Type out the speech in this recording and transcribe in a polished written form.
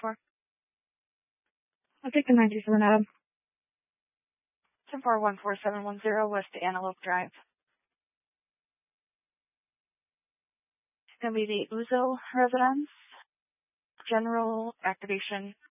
for? I'll take the 97 Adam. 10414710 West Antelope Drive. It's going to be the Uzo residence. General activation